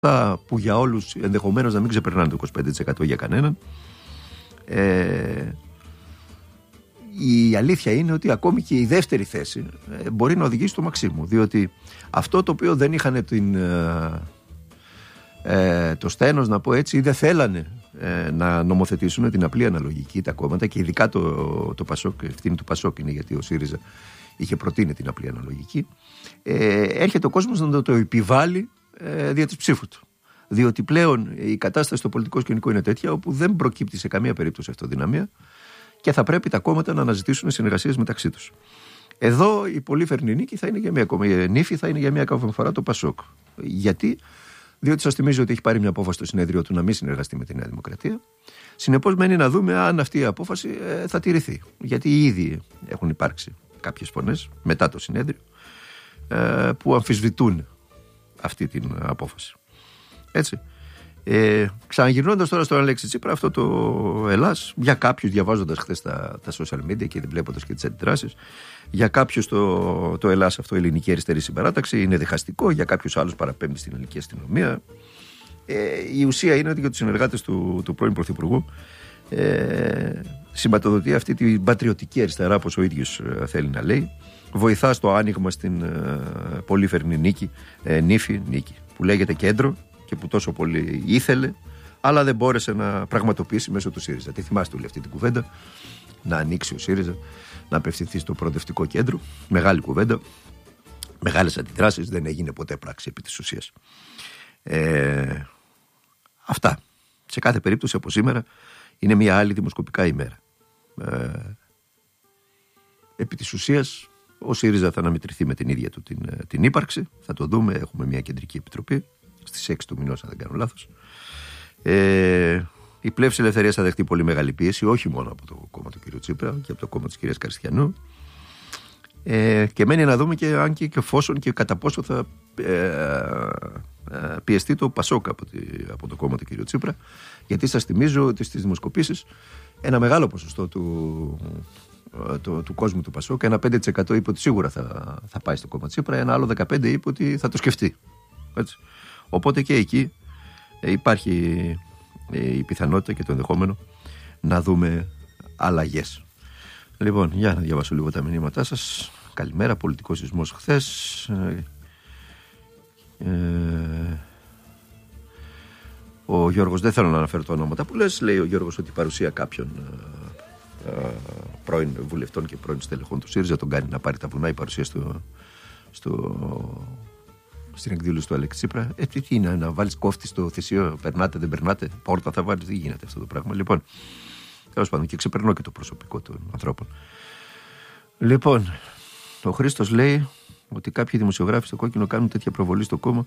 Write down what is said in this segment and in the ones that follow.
που για όλους ενδεχομένως να μην ξεπερνάνε το 25% για κανέναν. Η αλήθεια είναι ότι ακόμη και η δεύτερη θέση μπορεί να οδηγήσει στο Μαξίμου, διότι αυτό το οποίο δεν είχαν το στένος, να πω έτσι, ή δεν θέλανε να νομοθετήσουν την απλή αναλογική τα κόμματα, και ειδικά το Πασόκ, ευθύνη του Πασόκ είναι, γιατί ο ΣΥΡΙΖΑ είχε προτείνει την απλή αναλογική, έρχεται ο κόσμος να το επιβάλλει δια της ψήφου του. Διότι πλέον η κατάσταση στο πολιτικό σκηνικό είναι τέτοια όπου δεν προκύπτει σε καμία περίπτωση αυτοδυναμία και θα πρέπει τα κόμματα να αναζητήσουν συνεργασίες μεταξύ τους. Εδώ η πολύφερνη νίκη θα είναι για μία ακόμα νύφη, θα είναι για μία ακόμα φορά το Πασόκ. Γιατί? Διότι σας θυμίζω ότι έχει πάρει μια απόφαση στο συνέδριο του να μην συνεργαστεί με τη Νέα Δημοκρατία. Συνεπώς, μένει να δούμε αν αυτή η απόφαση θα τηρηθεί. Γιατί ήδη έχουν υπάρξει κάποιες φωνές μετά το συνέδριο που αμφισβητούν αυτή την απόφαση. Έτσι. Ξαναγυρνώντας τώρα στον Αλέξη Τσίπρα, αυτό το Ελλάς, για κάποιους, διαβάζοντας χθες τα social media και βλέποντας και τις αντιδράσεις, για κάποιους το Ελλάς αυτό, η ελληνική αριστερή συμπαράταξη, είναι διχαστικό, για κάποιους άλλους παραπέμπει στην ελληνική αστυνομία. Η ουσία είναι ότι για τους συνεργάτες του πρώην Πρωθυπουργού σηματοδοτεί αυτή την πατριωτική αριστερά, όπως ο ίδιος θέλει να λέει, βοηθά στο άνοιγμα στην πολύφερνη νύφη νίκη, που λέγεται κέντρο και που τόσο πολύ ήθελε, αλλά δεν μπόρεσε να πραγματοποιήσει μέσω του ΣΥΡΙΖΑ. Τι θυμάστε όλη αυτή την κουβέντα, να ανοίξει ο ΣΥΡΙΖΑ, να απευθυνθεί στο προοδευτικό κέντρο. Μεγάλη κουβέντα, μεγάλες αντιδράσεις, δεν έγινε ποτέ πράξη επί της ουσίας. Αυτά. Σε κάθε περίπτωση από σήμερα είναι μια άλλη δημοσκοπικά ημέρα. Επί της ουσίας ο ΣΥΡΙΖΑ θα αναμετρηθεί με την ίδια του την ύπαρξη. Θα το δούμε, έχουμε μια κεντρική επιτροπή στις 6 του μηνός, αν δεν κάνω λάθος. Η Πλεύση Ελευθερίας θα δεχτεί πολύ μεγάλη πίεση, όχι μόνο από το κόμμα του κ. Τσίπρα και από το κόμμα της κυρίας Καριστιανού. Και μένει να δούμε και αν και εφόσον και κατά πόσο θα πιεστεί το Πασόκ από το κόμμα του κ. Τσίπρα. Γιατί σας θυμίζω ότι στις δημοσκοπήσεις ένα μεγάλο ποσοστό του κόσμου του Πασόκ, ένα 5% είπε ότι σίγουρα θα πάει στο κόμμα Τσίπρα, ένα άλλο 15% είπε ότι θα το σκεφτεί. Έτσι. Οπότε και εκεί υπάρχει η πιθανότητα και το ενδεχόμενο να δούμε αλλαγές. Λοιπόν, για να διαβάσω λίγο τα μηνύματά σας. Καλημέρα, πολιτικός σεισμός χθες. Ο Γιώργος, δεν θέλω να αναφέρω τα ονόματα που λες, λέει ο Γιώργος ότι η παρουσία κάποιων πρώην βουλευτών και πρώην στελεχών του ΣΥΡΙΖΑ τον κάνει να πάρει τα βουνά, η παρουσία στην εκδήλωση του Αλέξη Τσίπρα. Τι είναι, να βάλεις κόφτη στο θυσίο, περνάτε, δεν περνάτε, πόρτα θα βάλεις, δεν γίνεται αυτό το πράγμα. Λοιπόν, τέλος πάντων, και ξεπερνώ και το προσωπικό των ανθρώπων. Λοιπόν, ο Χρήστος λέει ότι κάποιοι δημοσιογράφοι στο κόκκινο κάνουν τέτοια προβολή στο κόμμα.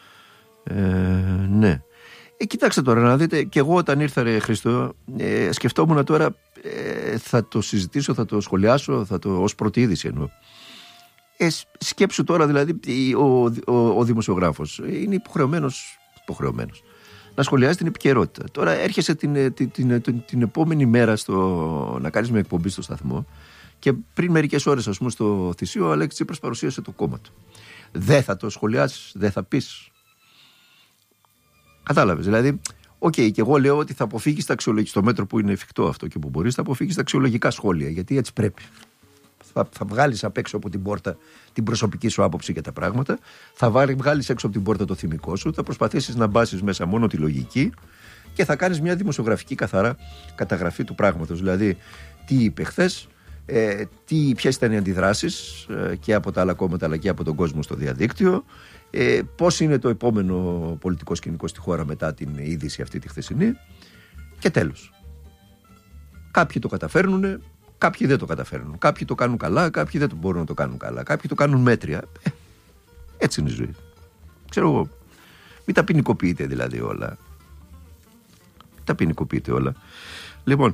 Ναι. Κοιτάξτε τώρα να δείτε, και εγώ όταν ήρθα, ρε Χριστό, σκεφτόμουν τώρα, θα το συζητήσω, θα το σχολιάσω, ως πρώτη είδηση εννοώ. Σκέψου τώρα δηλαδή, ο δημοσιογράφος είναι υποχρεωμένος να σχολιάζει την επικαιρότητα. Τώρα έρχεσαι την επόμενη μέρα να κάνεις μια εκπομπή στο σταθμό και πριν μερικές ώρες, ας πούμε, στο θυσίο ο Αλέξης Τσίπρας παρουσίασε το κόμμα του. Δεν θα το σχολιάσεις, δεν θα πεις. Κατάλαβες, δηλαδή, και εγώ λέω ότι θα αποφύγεις τα αξιολογικά, στο μέτρο που είναι εφικτό αυτό και που μπορείς, θα αποφύγεις τα αξιολογικά σχόλια, γιατί έτσι πρέπει. Θα βγάλεις απ' έξω από την πόρτα την προσωπική σου άποψη για τα πράγματα, θα βγάλεις έξω από την πόρτα το θυμικό σου, θα προσπαθήσεις να μπάσεις μέσα μόνο τη λογική και θα κάνεις μια δημοσιογραφική καθαρά καταγραφή του πράγματος. Δηλαδή, τι είπε χθες, ποιες ήταν οι αντιδράσεις και από τα άλλα κόμματα αλλά και από τον κόσμο στο διαδίκτυο, πώς είναι το επόμενο πολιτικό σκηνικό στη χώρα μετά την είδηση αυτή τη χθεσινή και τέλος. Κάποιοι το καταφέρνουν, κάποιοι δεν το καταφέρνουν. Κάποιοι το κάνουν καλά, κάποιοι δεν μπορούν να το κάνουν καλά. Κάποιοι το κάνουν μέτρια. Έτσι είναι η ζωή. Ξέρω εγώ. Μην τα ποινικοποιείτε δηλαδή όλα. Μην τα ποινικοποιείτε όλα. Λοιπόν,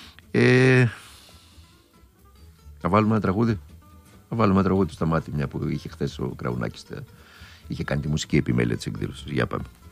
να βάλουμε ένα τραγούδι. Να βάλουμε ένα τραγούδι του Σταμάτη, μια που είχε χθες ο Κραουνάκης, είχε κάνει τη μουσική επιμέλεια της εκδήλωσης. Για πάμε.